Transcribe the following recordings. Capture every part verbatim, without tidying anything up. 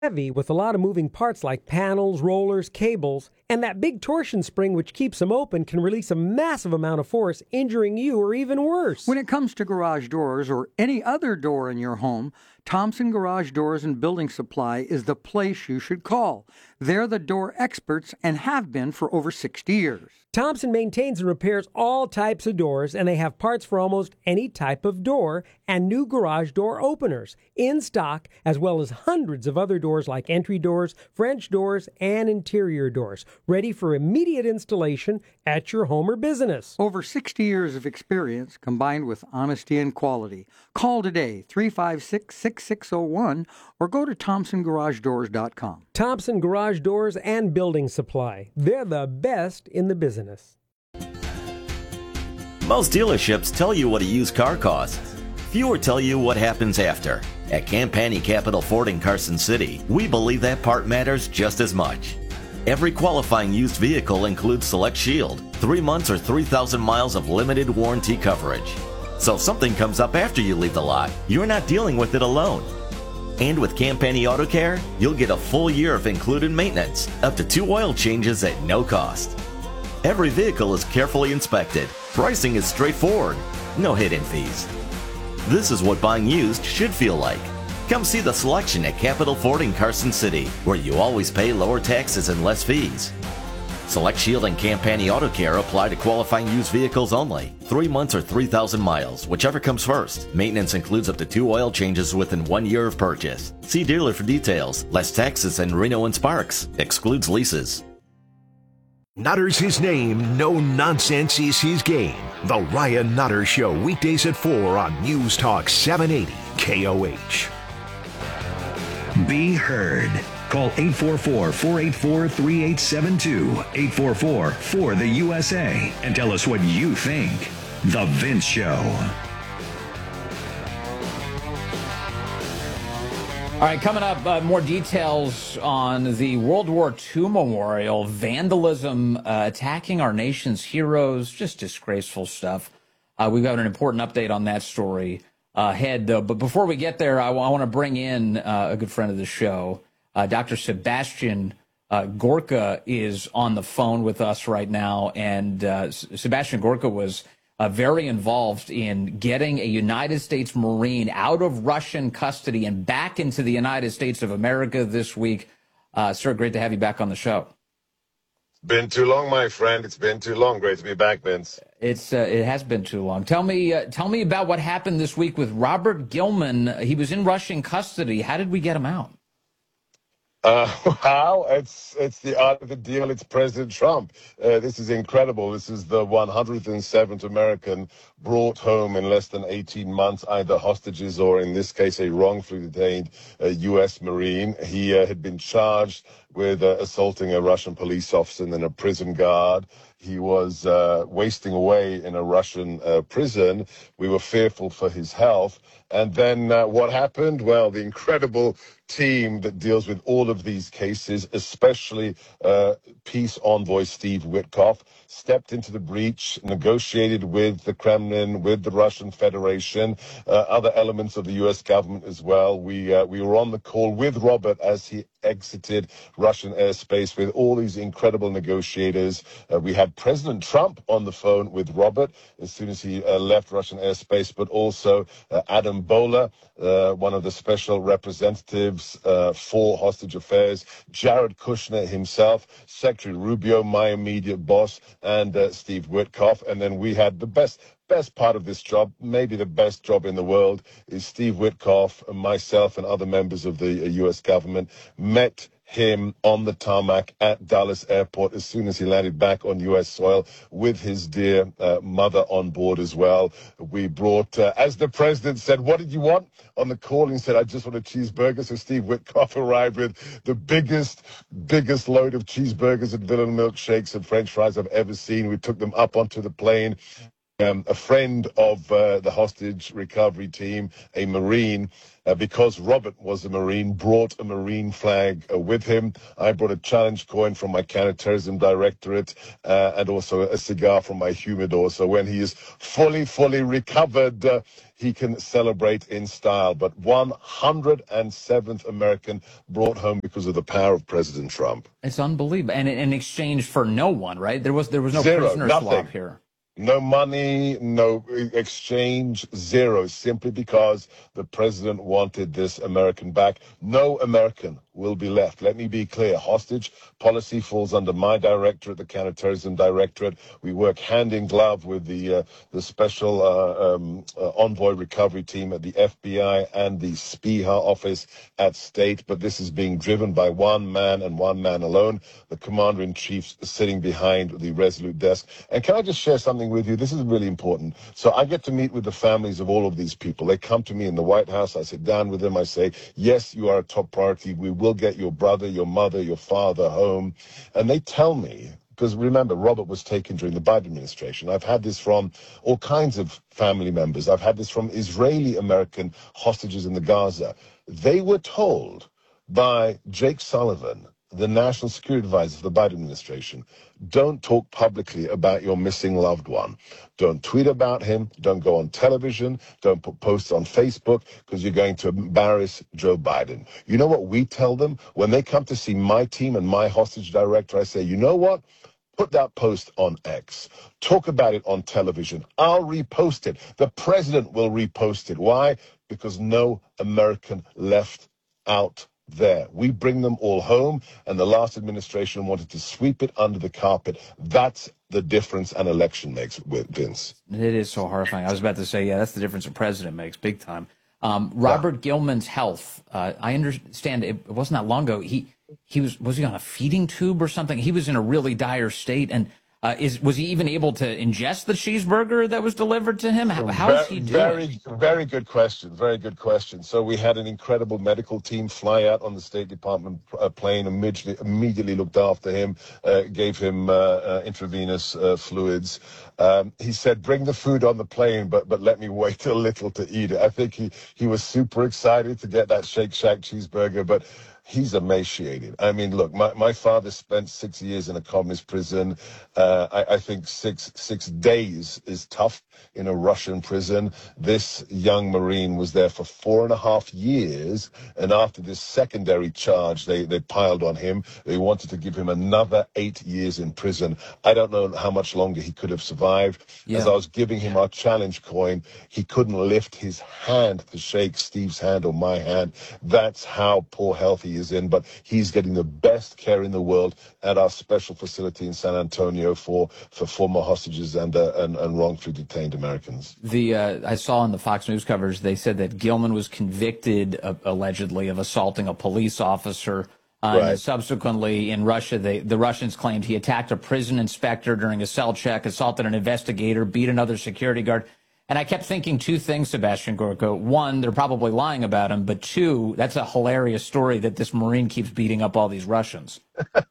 heavy with a lot of moving parts like panels, rollers, cables, and that big torsion spring which keeps them open can release a massive amount of force, injuring you or even worse. When it comes to garage doors or any other door in your home, Thompson Garage Doors and Building Supply is the place you should call. They're the door experts and have been for over sixty years. Thompson maintains and repairs all types of doors, and they have parts for almost any type of door and new garage door openers in stock, as well as hundreds of other doors like entry doors, French doors, and interior doors, ready for immediate installation at your home or business. Over sixty years of experience combined with honesty and quality. Call today, three five six, six six zero one, or go to thompson garage doors dot com. Thompson Garage Doors and Building Supply. They're the best in the business. Most dealerships tell you what a used car costs. Fewer tell you what happens after. At Campani Capital Ford in Carson City, we believe that part matters just as much. Every qualifying used vehicle includes Select Shield, three months or three thousand miles of limited warranty coverage. So if something comes up after you leave the lot, you're not dealing with it alone. And with Campani Auto Care, you'll get a full year of included maintenance, up to two oil changes at no cost. Every vehicle is carefully inspected. Pricing is straightforward. No hidden fees. This is what buying used should feel like. Come see the selection at Capital Ford in Carson City, where you always pay lower taxes and less fees. Select Shield and Campani Auto Care apply to qualifying used vehicles only. Three months or three thousand miles, whichever comes first. Maintenance includes up to two oil changes within one year of purchase. See dealer for details. Less taxes than Reno and Sparks. Excludes leases. Nutter's his name, no nonsense is his game. The Ryan Nutter Show, weekdays at four on News Talk seven eighty K O H. Be heard. Call eight four four, four eight four, three eight seven two, eight four four, four the U S A, and tell us what you think. The Vince Show. All right, coming up, uh, more details on the World War Two memorial, vandalism uh, attacking our nation's heroes, just disgraceful stuff. Uh, we've got an important update on that story uh, ahead, though. But before we get there, I, w- I want to bring in uh, a good friend of the show. Uh, Doctor Sebastian uh, Gorka is on the phone with us right now, and uh, S- Sebastian Gorka was Uh, very involved in getting a United States Marine out of Russian custody and back into the United States of America this week. Uh, sir, great to have you back on the show. Been too long, my friend. It's been too long. Great to be back, Vince. It's uh, it has been too long. Tell me, uh, tell me about what happened this week with Robert Gilman. He was in Russian custody. How did we get him out? Uh, wow, it's it's the art of the deal. It's President Trump. Uh, this is incredible. This is the one hundred seventh American brought home in less than eighteen months, either hostages or, in this case, a wrongfully detained uh, U S Marine. He uh, had been charged with uh, assaulting a Russian police officer and then a prison guard. He was uh, wasting away in a Russian uh, prison. We were fearful for his health. And then uh, what happened? Well, the incredible team that deals with all of these cases, especially uh, peace envoy Steve Witkoff, stepped into the breach, negotiated with the Kremlin, with the Russian Federation, uh, other elements of the U S government as well. We uh, we were on the call with Robert as he exited Russian airspace with all these incredible negotiators. Uh, we had President Trump on the phone with Robert as soon as he uh, left Russian airspace, but also uh, Adam Boehler, uh, one of the special representatives uh, for hostage affairs, Jared Kushner himself, Secretary Rubio, my immediate boss, and uh, Steve Witkoff. And then we had the best best part of this job, maybe the best job in the world, is Steve Witkoff, myself, and other members of the uh, U S government met him on the tarmac at Dallas Airport as soon as he landed back on U S soil with his dear uh, mother on board as well. We brought, uh, as the president said, what did you want? On the call, he said, I just want a cheeseburger. So Steve Witkoff arrived with the biggest, biggest load of cheeseburgers and vanilla milkshakes and French fries I've ever seen. We took them up onto the plane. um, a friend of uh, the hostage recovery team, a Marine, uh, because Robert was a Marine, brought a Marine flag uh, with him. I brought a challenge coin from my counterterrorism directorate uh, and also a cigar from my humidor. So when he is fully, fully recovered, uh, he can celebrate in style. But one hundred seventh American brought home because of the power of President Trump. It's unbelievable. And in exchange for no one, right? There was there was no Zero, prisoner nothing. swap here. No money, no exchange, zero, simply because the president wanted this American back. No American will be left. Let me be clear. Hostage policy falls under my directorate, the counterterrorism directorate. We work hand in glove with the uh, the special uh, um, uh, envoy recovery team at the F B I and the S P I H A office at State. But this is being driven by one man and one man alone, the commander-in-chief sitting behind the Resolute desk. And can I just share something with you? This is really important. So I get to meet with the families of all of these people. They come to me in the White House. I sit down with them. I say, yes, you are a top priority. We will get your brother, your mother, your father home. And they tell me, because remember, Robert was taken during the Biden administration. I've had this from all kinds of family members. I've had this from Israeli-American hostages in the Gaza. They were told by Jake Sullivan, the national security advisor for the Biden administration, don't talk publicly about your missing loved one. Don't tweet about him. Don't go on television. Don't put posts on Facebook because you're going to embarrass Joe Biden. You know what we tell them? When they come to see my team and my hostage director, I say, you know what? Put that post on X. Talk about it on television. I'll repost it. The president will repost it. Why? Because no American left out there. We bring them all home, and the last administration wanted to sweep it under the carpet. That's the difference an election makes, with Vince. It is so horrifying. I was about to say, yeah, that's the difference a president makes, big time. Um, Robert yeah. Gilman's health, uh, I understand it, it wasn't that long ago. He he was was he on a feeding tube or something? He was in a really dire state, and Uh, is was he even able to ingest the cheeseburger that was delivered to him? How, how is he doing? Very, very good question. Very good question. So we had an incredible medical team fly out on the State Department uh, plane, immediately, immediately looked after him, uh, gave him uh, uh, intravenous uh, fluids. Um, he said, bring the food on the plane, but but let me wait a little to eat it. I think he, he was super excited to get that Shake Shack cheeseburger, but he's emaciated. I mean, look, my, my father spent six years in a communist prison. Uh, I, I think six six days is tough in a Russian prison. This young Marine was there for four and a half years. And after this secondary charge they, they piled on him, they wanted to give him another eight years in prison. I don't know how much longer he could have survived. Yeah. As I was giving him our challenge coin, he couldn't lift his hand to shake Steve's hand or my hand. That's how poor health he is in, but he's getting the best care in the world at our special facility in San Antonio for, for former hostages and, uh, and and wrongfully detained Americans. The uh, I saw in the Fox News coverage they said that Gilman was convicted of, allegedly of assaulting a police officer. Uh, right. And subsequently, in Russia, they, the Russians claimed he attacked a prison inspector during a cell check, assaulted an investigator, beat another security guard. And I kept thinking two things, Sebastian Gorka. One, they're probably lying about him. But two, that's a hilarious story that this Marine keeps beating up all these Russians.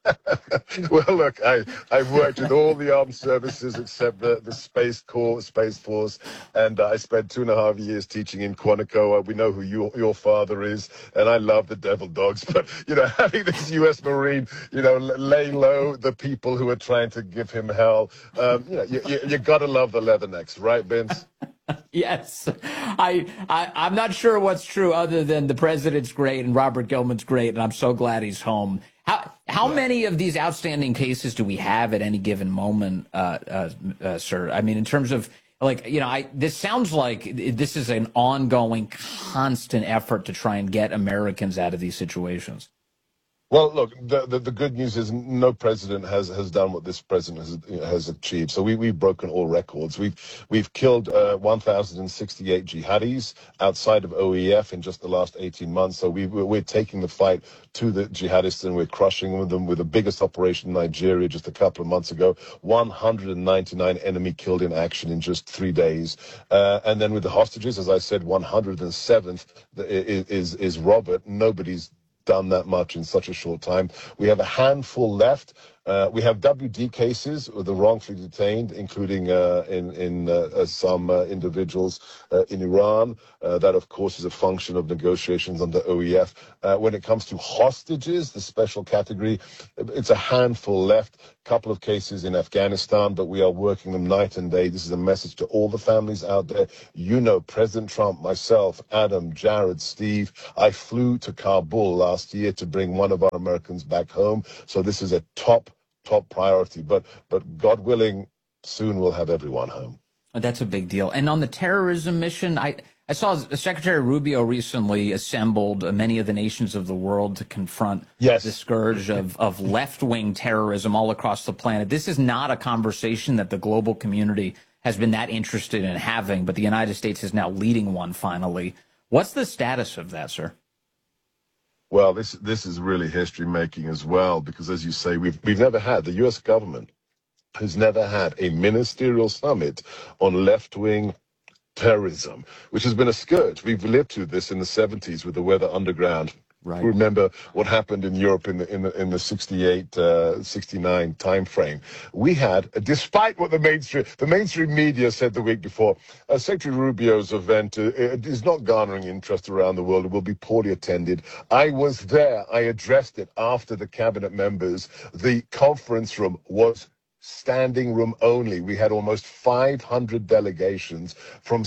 Well, look, I, I've worked with all the armed services except the, the Space Corps, Space Force, and uh, I spent two and a half years teaching in Quantico. Uh, we know who your, your father is, and I love the Devil Dogs. But, you know, having this U S Marine, you know, lay low the people who are trying to give him hell, um, you know, you, you, you got to love the Leathernecks, right, Vince? Yes, I, I, I'm not sure what's true other than the president's great and Robert Gilman's great, and I'm so glad he's home. How how yeah. many of these outstanding cases do we have at any given moment, uh, uh, uh, sir? I mean, in terms of, like, you know, I this sounds like this is an ongoing, constant effort to try and get Americans out of these situations. Well, look, the, the the good news is no president has has done what this president has has achieved. So we we've broken all records. We've we've killed uh, one thousand sixty-eight jihadis outside of O E F in just the last eighteen months. So we we're taking the fight to the jihadists and we're crushing them with the biggest operation in Nigeria just a couple of months ago. one hundred ninety-nine enemy killed in action in just three days. Uh, and then with the hostages, as I said, one hundred seventh is is, is Robert. Nobody's done that much in such a short time. We have a handful left. Uh, we have W D cases with the wrongfully detained, including uh, in, in uh, some uh, individuals uh, in Iran. Uh, that, of course, is a function of negotiations under O E F. Uh, when it comes to hostages, the special category, it's a handful left. A couple of cases in Afghanistan, but we are working them night and day. This is a message to all the families out there. You know, President Trump, myself, Adam, Jared, Steve, I flew to Kabul last year to bring one of our Americans back home. So this is a top, top priority. But, but God willing, soon we'll have everyone home. That's a big deal. And on the terrorism mission, I, I saw Secretary Rubio recently assembled many of the nations of the world to confront yes. the scourge of, of left-wing terrorism all across the planet. This is not a conversation that the global community has been that interested in having, but the United States is now leading one finally. What's the status of that, sir? Well, this this is really history making as well, because as you say, we've we've never had, the U S government has never had a ministerial summit on left-wing terrorism, which has been a scourge. We've lived through this in the seventies with the Weather Underground. Right. Remember what happened in Europe in the in the in the sixty-eight, uh, sixty-nine time frame. We had, despite what the mainstream the mainstream media said the week before, uh, Secretary Rubio's event uh, is not garnering interest around the world. It will be poorly attended. I was there. I addressed it after the cabinet members. The conference room was standing room only. We had almost five hundred delegations from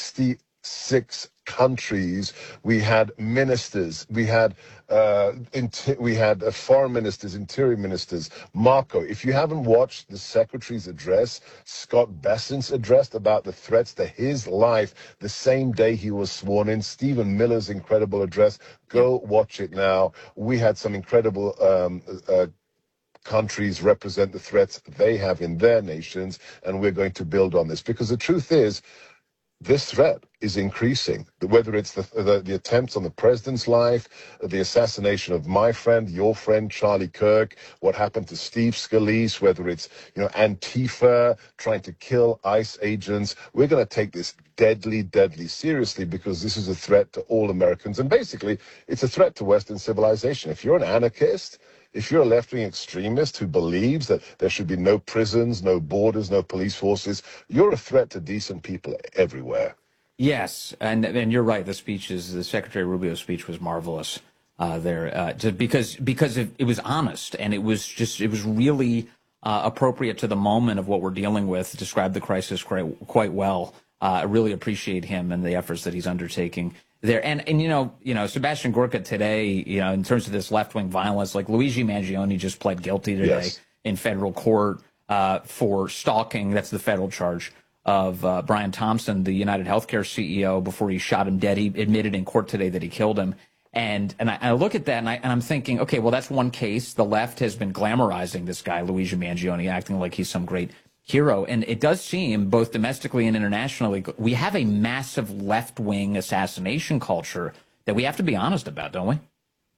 sixty-six countries. We had ministers. We had uh, we had uh, foreign ministers, interior ministers. Marco, if you haven't watched the secretary's address, Scott Bessent's address about the threats to his life the same day he was sworn in, Stephen Miller's incredible address, go watch it now. We had some incredible um, uh, countries represent the threats they have in their nations, and we're going to build on this, because the truth is this threat is increasing. Whether it's the, the, the attempts on the president's life, the assassination of my friend, your friend, Charlie Kirk, what happened to Steve Scalise, whether it's, you know, Antifa trying to kill ICE agents, we're going to take this deadly, deadly seriously, because this is a threat to all Americans. And basically, it's a threat to Western civilization. If you're an anarchist, if you're a left-wing extremist who believes that there should be no prisons, no borders, no police forces, you're a threat to decent people everywhere. Yes, and and you're right. The speech is the Secretary Rubio's speech was marvelous uh, there, uh, just because because it, it was honest, and it was just it was really uh, appropriate to the moment of what we're dealing with. Described the crisis quite quite well. Uh, I really appreciate him and the efforts that he's undertaking there. And, and you know, you know, Sebastian Gorka today, you know, in terms of this left-wing violence, like Luigi Mangione just pled guilty today yes. in federal court uh, for stalking. That's the federal charge of uh, Brian Thompson, the United Healthcare C E O, before he shot him dead. He admitted in court today that he killed him. And and I, I look at that and, I, and I'm thinking, okay, well, that's one case. The left has been glamorizing this guy, Luigi Mangione, acting like he's some great hero. And it does seem, both domestically and internationally, we have a massive left-wing assassination culture that we have to be honest about, don't we?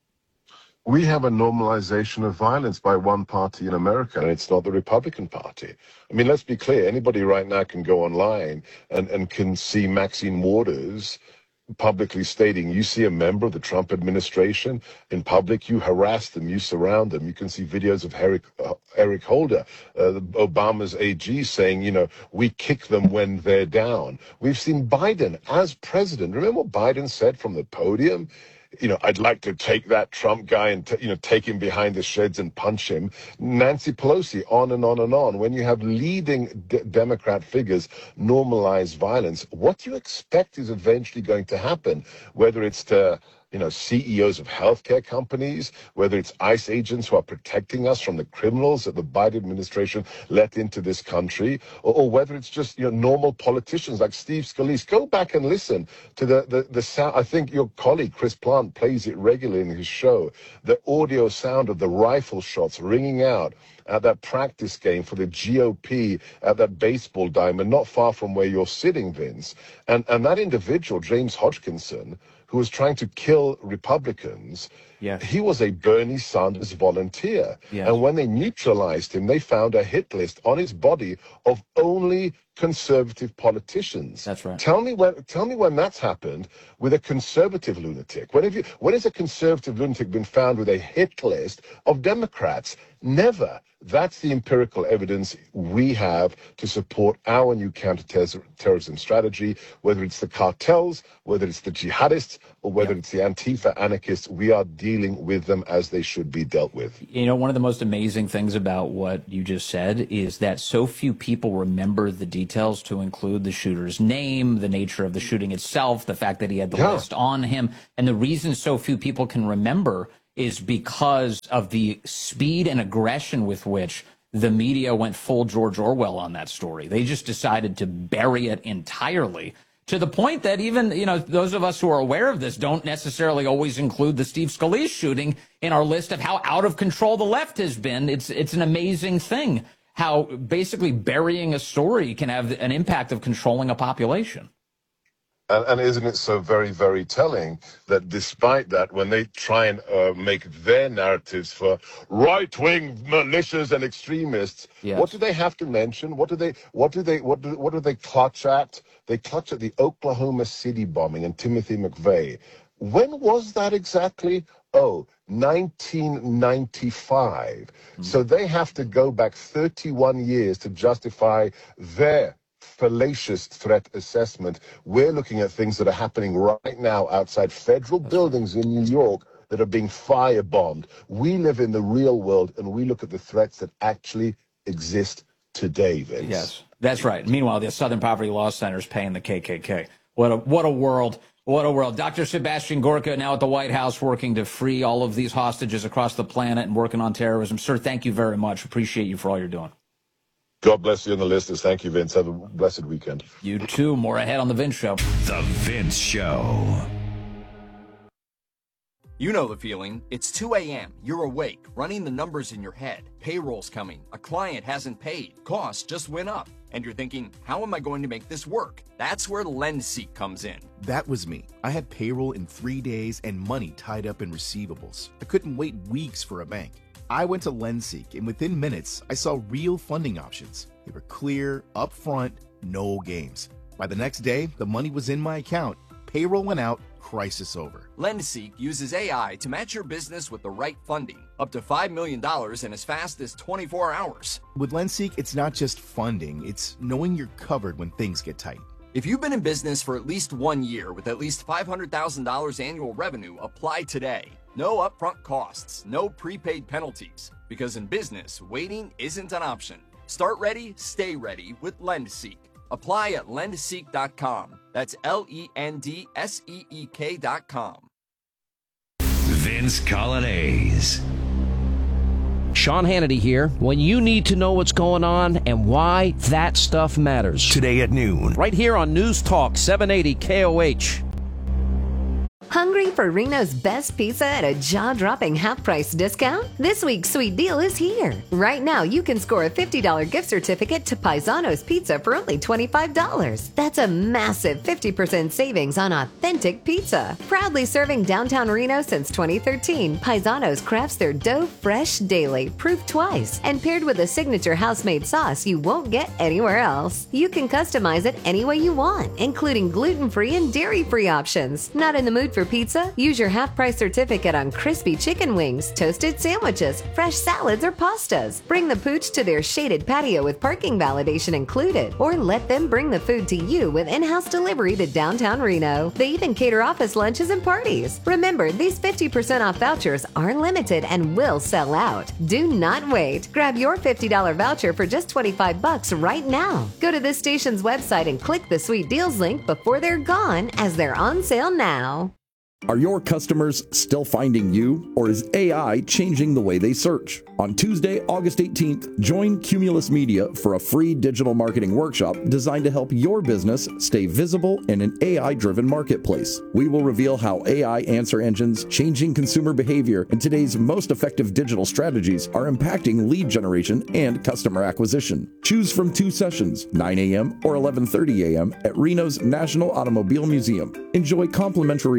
We have a normalization of violence by one party in America, and it's not the Republican Party. I mean, let's be clear. Anybody right now can go online and, and can see Maxine Waters publicly stating, you see a member of the Trump administration in public, you harass them, you surround them. You can see videos of Eric, uh, Eric Holder, uh, Obama's A G, saying, you know, we kick them when they're down. We've seen Biden as president. Remember what Biden said from the podium? You know, I'd like to take that Trump guy and, t- you know, take him behind the sheds and punch him. Nancy Pelosi, on and on and on. When you have leading d- Democrat figures normalize violence, what do you expect is eventually going to happen? Whether it's to, you know, C E Os of healthcare companies, whether it's ICE agents who are protecting us from the criminals that the Biden administration let into this country, or, or whether it's just, you know, normal politicians like Steve Scalise. Go back and listen to the, the, the sound. I think your colleague, Chris Plant, plays it regularly in his show. The audio sound of the rifle shots ringing out at that practice game for the G O P at that baseball diamond, not far from where you're sitting, Vince. And, and that individual, James Hodgkinson, who was trying to kill Republicans, Yeah. He was a Bernie Sanders volunteer. Yeah. And when they neutralized him, they found a hit list on his body of only conservative politicians. That's right. Tell me when tell me when that's happened with a conservative lunatic. When have you when has a conservative lunatic been found with a hit list of Democrats? Never. That's the empirical evidence we have to support our new counterterrorism strategy, whether it's the cartels, whether it's the jihadists, or whether Yep. it's the Antifa anarchists. We are dealing with them as they should be dealt with. You know, one of the most amazing things about what you just said is that so few people remember the details, to include the shooter's name, the nature of the shooting itself, the fact that he had the Yeah. list on him. And the reason so few people can remember is because of the speed and aggression with which the media went full George Orwell on that story. They just decided to bury it entirely, to the point that even, you know, those of us who are aware of this don't necessarily always include the Steve Scalise shooting in our list of how out of control the left has been. It's it's an amazing thing how basically burying a story can have an impact of controlling a population. And, and isn't it so very, very telling that despite that, when they try and uh, make their narratives for right-wing militias and extremists, Yes. what do they have to mention? What do they, what do they, what do, what do they clutch at? They clutch at the Oklahoma City bombing and Timothy McVeigh. When was that exactly? Oh, nineteen ninety-five. Mm. So they have to go back thirty-one years to justify their fallacious threat assessment. We're looking at things that are happening right now outside federal buildings in New York that are being firebombed. We live in the real world, and we look at the threats that actually exist today, Vince. Yes, that's right. Meanwhile, the Southern Poverty Law Center is paying the K K K. What a what a world. What a world. Doctor Sebastian Gorka now at the White House working to free all of these hostages across the planet and working on terrorism. Sir, thank you very much. Appreciate you for all you're doing. God bless you and the listeners. Thank you, Vince. Have a blessed weekend. You too. More ahead on The Vince Show. The Vince Show. You know the feeling. It's two a.m. You're awake, running the numbers in your head. Payroll's coming. A client hasn't paid. Costs just went up. And you're thinking, how am I going to make this work? That's where LendSeek comes in. That was me. I had payroll in three days and money tied up in receivables. I couldn't wait weeks for a bank. I went to LendSeek, and within minutes, I saw real funding options. They were clear, upfront, no games. By the next day, the money was in my account. Payroll went out, crisis over. LendSeek uses A I to match your business with the right funding, up to five million dollars in as fast as twenty-four hours. With LendSeek, it's not just funding, it's knowing you're covered when things get tight. If you've been in business for at least one year with at least five hundred thousand dollars annual revenue, apply today. No upfront costs, no prepaid penalties, because in business, waiting isn't an option. Start ready, stay ready with LendSeek. Apply at lend seek dot com. That's L E N D S E E K dot com. Vince Colonnese. Sean Hannity here. When you need to know what's going on and why that stuff matters. Today at noon. Right here on News Talk seven eighty K O H. Hungry for Reno's best pizza at a jaw-dropping half-price discount? This week's sweet deal is here. Right now, you can score a fifty dollars gift certificate to Paisano's Pizza for only twenty-five dollars. That's a massive fifty percent savings on authentic pizza. Proudly serving downtown Reno since twenty thirteen, Paisano's crafts their dough fresh daily, proof twice, and paired with a signature house-made sauce you won't get anywhere else. You can customize it any way you want, including gluten-free and dairy-free options. Not in the mood for pizza? Use your half-price certificate on crispy chicken wings, toasted sandwiches, fresh salads, or pastas. Bring the pooch to their shaded patio with parking validation included, or let them bring the food to you with in-house delivery to downtown Reno. They even cater office lunches and parties. Remember, these fifty percent off vouchers are limited and will sell out. Do not wait. Grab your fifty dollars voucher for just twenty-five bucks right now. Go to this station's website and click the Sweet Deals link before they're gone, as they're on sale now. Are your customers still finding you, or is A I changing the way they search? On Tuesday, August eighteenth, join Cumulus Media for a free digital marketing workshop designed to help your business stay visible in an A I-driven marketplace. We will reveal how A I answer engines, changing consumer behavior, and today's most effective digital strategies are impacting lead generation and customer acquisition. Choose from two sessions, nine a.m. or eleven thirty a.m. at Reno's National Automobile Museum. Enjoy complimentary refreshments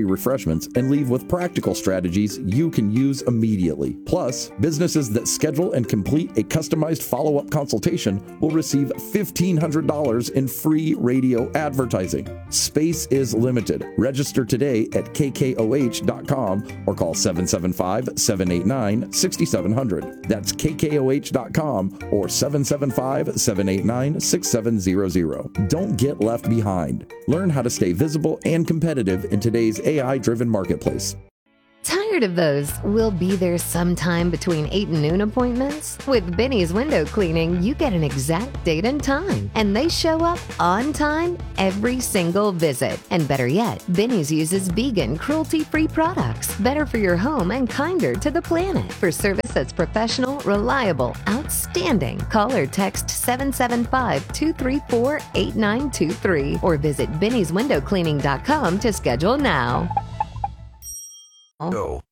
accomplishments and leave with practical strategies you can use immediately. Plus, businesses that schedule and complete a customized follow-up consultation will receive fifteen hundred dollars in free radio advertising. Space is limited. Register today at K K O H dot com or call seven seven five, seven eight nine, six seven zero zero. That's K K O H dot com or seven seven five, seven eight nine, six seven zero zero. Don't get left behind. Learn how to stay visible and competitive in today's A I-driven marketplace. Tired of those "we'll be there sometime between eight and noon" appointments? With Benny's Window Cleaning, you get an exact date and time, and they show up on time every single visit. And better yet, Benny's uses vegan, cruelty-free products, better for your home and kinder to the planet. For service that's professional, reliable, outstanding, call or text seven seven five, two three four, eight nine two three or visit Benny's Window Cleaning dot com to schedule now. Go.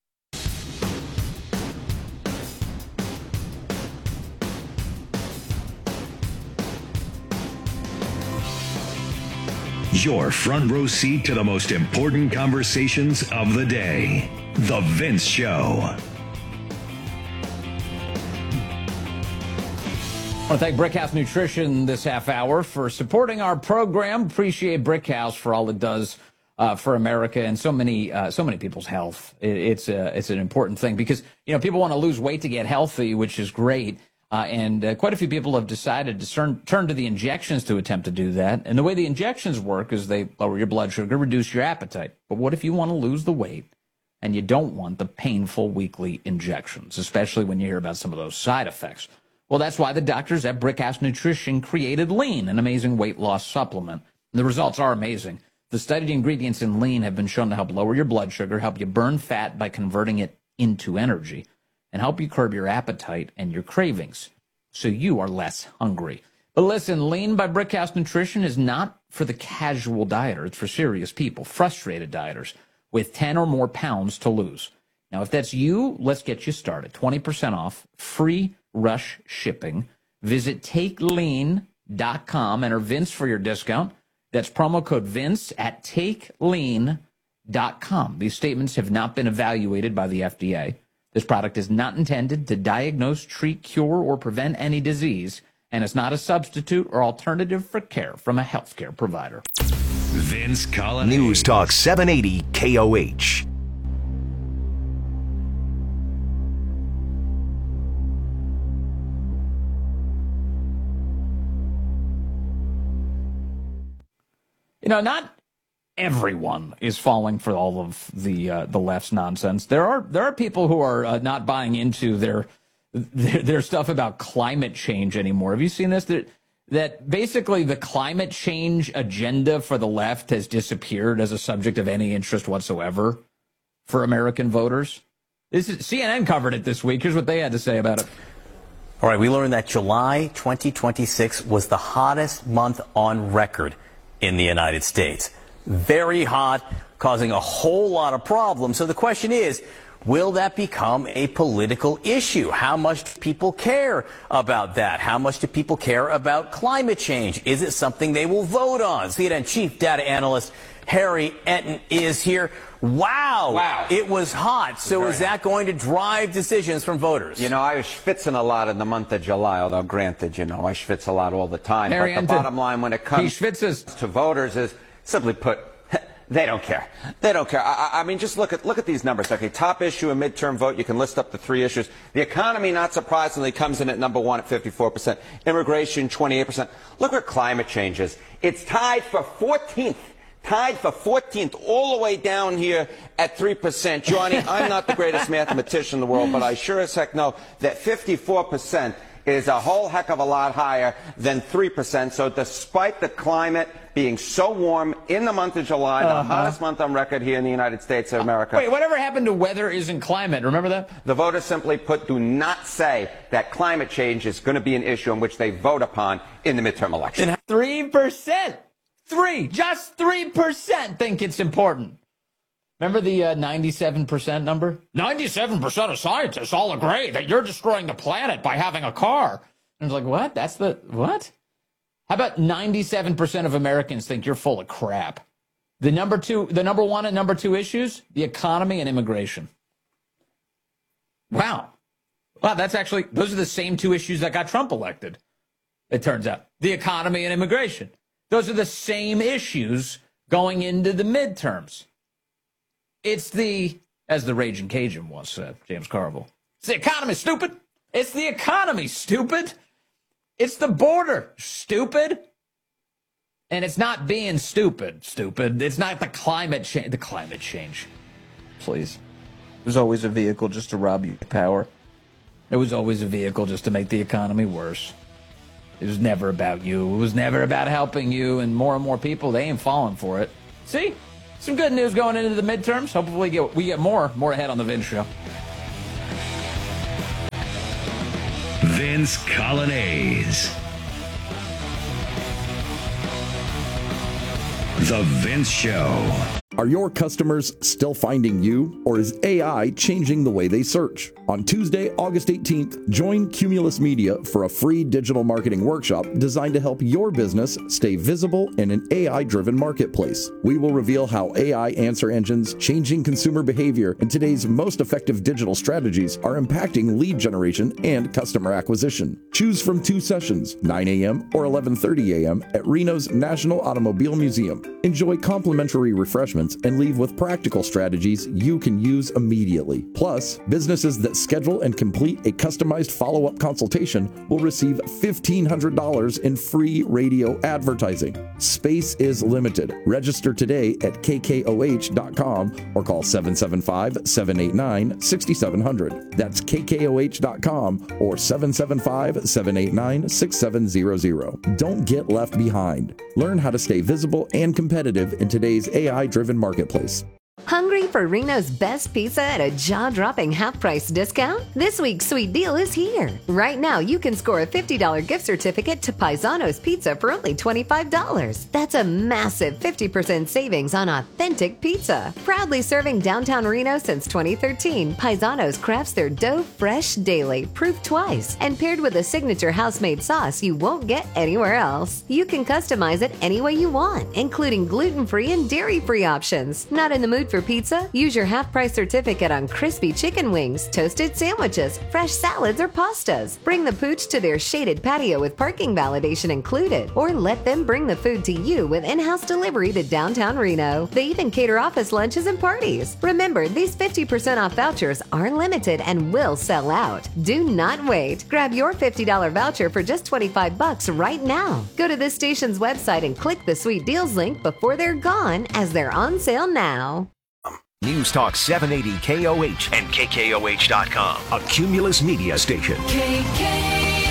Your front row seat to the most important conversations of the day. The Vince Show. I want to thank Brickhouse Nutrition this half hour for supporting our program. Appreciate Brickhouse for all it does uh, for America and so many uh, so many people's health. It, it's a, it's an important thing because, you know, people want to lose weight to get healthy, which is great. Uh, and uh, quite a few people have decided to turn, turn to the injections to attempt to do that. And the way the injections work is they lower your blood sugar, reduce your appetite. But what if you want to lose the weight and you don't want the painful weekly injections, especially when you hear about some of those side effects? Well, that's why the doctors at Brickhouse Nutrition created Lean, an amazing weight loss supplement. And the results are amazing. The studied ingredients in Lean have been shown to help lower your blood sugar, help you burn fat by converting it into energy, and help you curb your appetite and your cravings so you are less hungry. But listen, Lean by Brickhouse Nutrition is not for the casual dieter. It's for serious people, frustrated dieters with ten or more pounds to lose. Now, if that's you, let's get you started. twenty percent off, free rush shipping. Visit take lean dot com. Enter Vince for your discount. That's promo code Vince at take lean dot com. These statements have not been evaluated by the F D A. This product is not intended to diagnose, treat, cure, or prevent any disease, and it's not a substitute or alternative for care from a healthcare provider. Vince Collins. News Talk seven eighty K O H. You know, not everyone is falling for all of the uh, the left's nonsense. There are there are people who are uh, not buying into their, their their stuff about climate change anymore. Have you seen this? That that basically the climate change agenda for the left has disappeared as a subject of any interest whatsoever for American voters. This is, C N N covered it this week. Here's what they had to say about it. All right, we learned that July twenty twenty-six was the hottest month on record in the United States. Very hot, causing a whole lot of problems. So the question is, will that become a political issue? How much do people care about that? How much do people care about climate change? Is it something they will vote on? C N N chief data analyst Harry Enten is here. Wow. Wow. It was hot. So Very is that going to drive decisions from voters? You know, I was schwitzing a lot in the month of July, although granted, you know, I schwitz a lot all the time. Harry but the Enten, bottom line when it comes to voters is, simply put, they don't care. They don't care. I, I mean, just look at look at these numbers. Okay, top issue, a midterm vote. You can list up the three issues. The economy, not surprisingly, comes in at number one at fifty-four percent. Immigration, twenty-eight percent. Look where climate change is. It's tied for fourteenth. Tied for fourteenth, all the way down here at three percent. Johnny, I'm not the greatest mathematician in the world, but I sure as heck know that fifty-four percent is a whole heck of a lot higher than three percent. So despite the climate being so warm in the month of July, Uh-huh. the hottest month on record here in the United States of America. Wait, whatever happened to weather isn't climate? Remember that? The voters simply put do not say that climate change is going to be an issue in which they vote upon in the midterm election. Three percent. Three, just three percent think it's important. Remember the uh, ninety-seven percent number? ninety-seven percent of scientists all agree that you're destroying the planet by having a car. And it's like, what? That's the, what? How about ninety-seven percent of Americans think you're full of crap? The number two, the number one and number two issues, the economy and immigration. Wow. Wow, that's actually, those are the same two issues that got Trump elected, it turns out. The economy and immigration. Those are the same issues going into the midterms. It's the, as the Raging Cajun once said, James Carville, it's the economy, stupid. It's the economy, stupid. It's the border, stupid. And it's not being stupid, stupid. It's not the climate change. The climate change. Please. There's always a vehicle just to rob you of power. There was always a vehicle just to make the economy worse. It was never about you. It was never about helping you. And more and more people, they ain't falling for it. See? Some good news going into the midterms. Hopefully we get, we get more, more ahead on the Vince Show. Vince Colonnese. The Vince Show. Are your customers still finding you, or is A I changing the way they search? On Tuesday, August eighteenth, join Cumulus Media for a free digital marketing workshop designed to help your business stay visible in an A I-driven marketplace. We will reveal how A I answer engines, changing consumer behavior, and today's most effective digital strategies are impacting lead generation and customer acquisition. Choose from two sessions, nine a.m. or eleven thirty a.m. at Reno's National Automobile Museum. Enjoy complimentary refreshments and leave with practical strategies you can use immediately. Plus, businesses that schedule and complete a customized follow-up consultation will receive fifteen hundred dollars in free radio advertising. Space is limited. Register today at k k o h dot com or call seven seven five, seven eight nine, six seven zero zero. That's k k o h dot com or seven seven five, seven eight nine, six seven zero zero. Don't get left behind. Learn how to stay visible and competitive in today's A I-driven marketplace. Hungry for Reno's best pizza at a jaw-dropping half-price discount? This week's sweet deal is here. Right now, you can score a fifty dollars gift certificate to Paisano's Pizza for only twenty-five dollars. That's a massive fifty percent savings on authentic pizza. Proudly serving downtown Reno since twenty thirteen, Paisano's crafts their dough fresh daily, proof twice, and paired with a signature house-made sauce you won't get anywhere else. You can customize it any way you want, including gluten-free and dairy-free options. Not in the mood for pizza? Use your half-price certificate on crispy chicken wings, toasted sandwiches, fresh salads, or pastas. Bring the pooch to their shaded patio with parking validation included, or let them bring the food to you with in-house delivery to downtown Reno. They even cater office lunches and parties. Remember, these fifty percent off vouchers are limited and will sell out. Do not wait. Grab your fifty dollars voucher for just twenty-five bucks right now. Go to this station's website and click the Sweet Deals link before they're gone, as they're on sale now. News Talk seven eighty K O H and K K O H dot com, a Cumulus media station. K K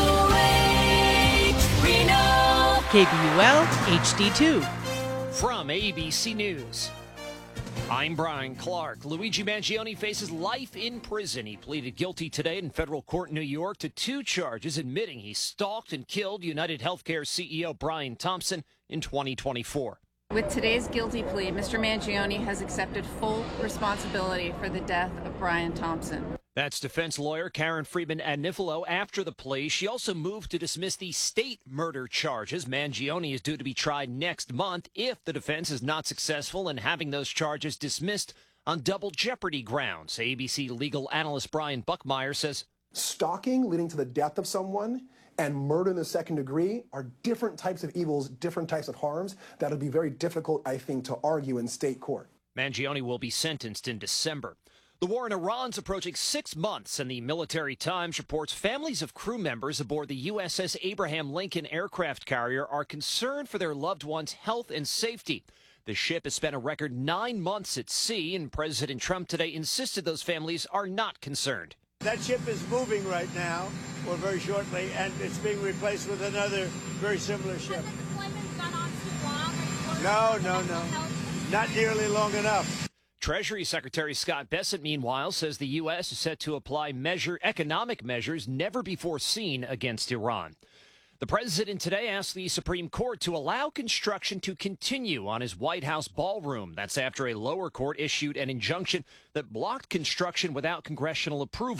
O H Reno. K B U L H D two. From A B C News, I'm Brian Clark. Luigi Mangione faces life in prison. He pleaded guilty today in federal court in New York to two charges, admitting he stalked and killed United Healthcare C E O Brian Thompson in twenty twenty-four. With today's guilty plea, Mister Mangione has accepted full responsibility for the death of Brian Thompson. That's defense lawyer Karen Friedman Agnifilo after the plea. She also moved to dismiss the state murder charges. Mangione is due to be tried next month if the defense is not successful in having those charges dismissed on double jeopardy grounds. A B C legal analyst Brian Buckmeyer says stalking leading to the death of someone and murder in the second degree are different types of evils, different types of harms that would be very difficult, I think, to argue in state court. Mangione will be sentenced in December. The war in Iran's approaching six months, and the Military Times reports families of crew members aboard the U S S Abraham Lincoln aircraft carrier are concerned for their loved ones' health and safety. The ship has spent a record nine months at sea, and President Trump today insisted those families are not concerned. That ship is moving right now, or very shortly, and it's being replaced with another very similar ship. Has the deployment gone on too long? No, no, no. Not nearly long enough. Treasury Secretary Scott Bessent, meanwhile, says the U S is set to apply measure economic measures never before seen against Iran. The president today asked the Supreme Court to allow construction to continue on his White House ballroom. That's after a lower court issued an injunction that blocked construction without congressional approval.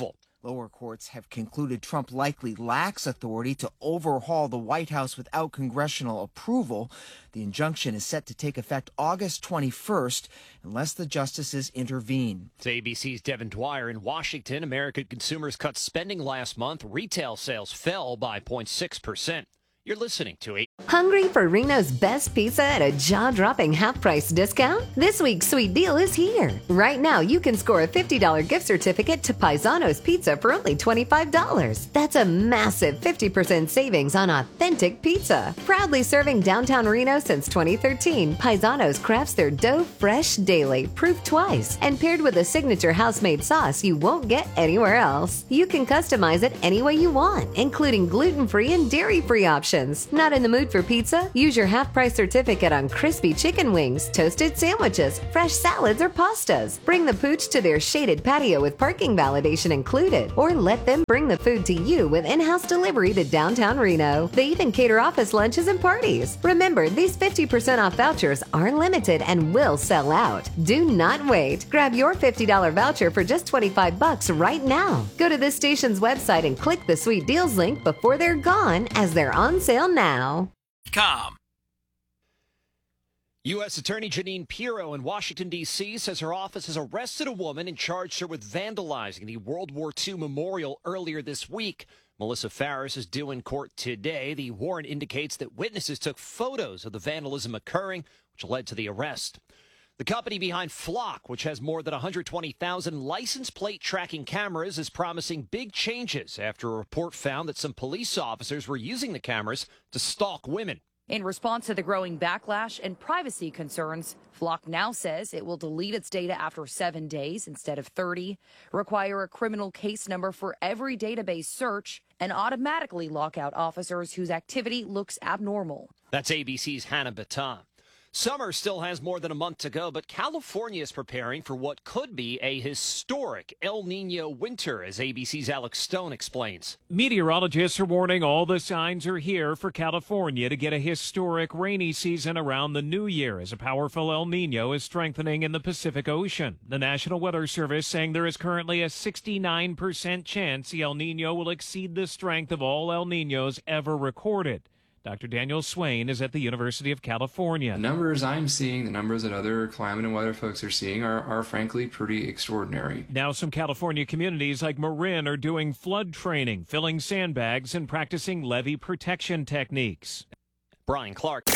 Lower courts have concluded Trump likely lacks authority to overhaul the White House without congressional approval. The injunction is set to take effect August twenty-first unless the justices intervene. It's A B C's Devin Dwyer in Washington. American consumers cut spending last month. Retail sales fell by zero point six percent. You're listening to it. Hungry for Reno's best pizza at a jaw-dropping half-price discount? This week's sweet deal is here. Right now, you can score a fifty dollars gift certificate to Paisano's Pizza for only twenty-five dollars. That's a massive fifty percent savings on authentic pizza. Proudly serving downtown Reno since twenty thirteen, Paisano's crafts their dough fresh daily, proof twice, and paired with a signature house-made sauce you won't get anywhere else. You can customize it any way you want, including gluten-free and dairy-free options. Not in the mood for pizza? Use your half-price certificate on crispy chicken wings, toasted sandwiches, fresh salads, or pastas. Bring the pooch to their shaded patio with parking validation included, or let them bring the food to you with in-house delivery to downtown Reno. They even cater office lunches and parties. Remember, these fifty percent off vouchers are limited and will sell out. Do not wait. Grab your fifty dollars voucher for just twenty-five bucks right now. Go to this station's website and click the Sweet Deals link before they're gone, as they're on sale now. Com. U S. Attorney Jeanine Pirro in Washington, D C says her office has arrested a woman and charged her with vandalizing the World War Two memorial earlier this week. Melissa Farris is due in court today. The warrant indicates that witnesses took photos of the vandalism occurring, which led to the arrest. The company behind Flock, which has more than one hundred twenty thousand license plate tracking cameras, is promising big changes after a report found that some police officers were using the cameras to stalk women. In response to the growing backlash and privacy concerns, Flock now says it will delete its data after seven days instead of thirty, require a criminal case number for every database search, and automatically lock out officers whose activity looks abnormal. That's A B C's Hannah Baton. Summer still has more than a month to go, but California is preparing for what could be a historic El Nino winter, as A B C's Alex Stone explains. Meteorologists are warning all the signs are here for California to get a historic rainy season around the new year as a powerful El Nino is strengthening in the Pacific Ocean. The National Weather Service saying there is currently a sixty-nine percent chance the El Nino will exceed the strength of all El Ninos ever recorded. Doctor Daniel Swain is at the University of California. The numbers I'm seeing, the numbers that other climate and weather folks are seeing are, are frankly pretty extraordinary. Now some California communities like Marin are doing flood training, filling sandbags and practicing levee protection techniques. Brian Clark.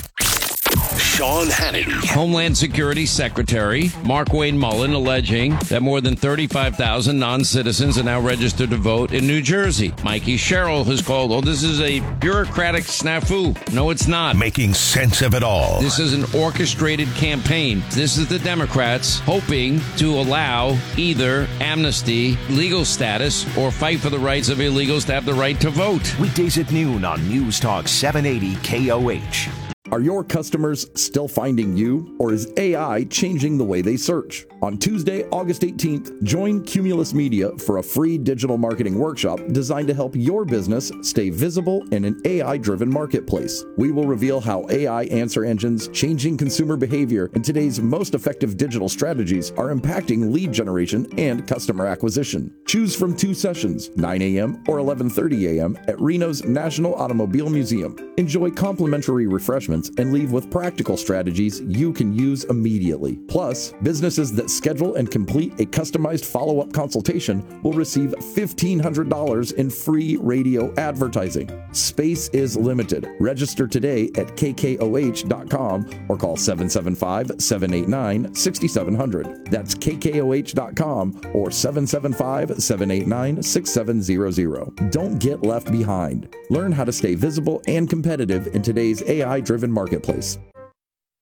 Sean Hannity. Homeland Security Secretary Mark Wayne Mullen alleging that more than thirty-five thousand non-citizens are now registered to vote in New Jersey. Mikey Sherrill has called, oh, this is a bureaucratic snafu. No, it's not. Making sense of it all. This is an orchestrated campaign. This is the Democrats hoping to allow either amnesty, legal status, or fight for the rights of illegals to have the right to vote. Weekdays at noon on News Talk seven eighty K O H. Are your customers still finding you, or is A I changing the way they search? On Tuesday, August eighteenth, join Cumulus Media for a free digital marketing workshop designed to help your business stay visible in an A I-driven marketplace. We will reveal how A I answer engines, changing consumer behavior, and today's most effective digital strategies are impacting lead generation and customer acquisition. Choose from two sessions, nine a.m. or eleven thirty a.m. at Reno's National Automobile Museum. Enjoy complimentary refreshments and leave with practical strategies you can use immediately. Plus, businesses that schedule and complete a customized follow-up consultation will receive fifteen hundred dollars in free radio advertising. Space is limited. Register today at K K O H dot com or call seven seven five, seven eight nine, six seven zero zero. That's K K O H dot com or seven seven five, seven eight nine, six seven zero zero. Don't get left behind. Learn how to stay visible and competitive in today's A I-driven marketplace.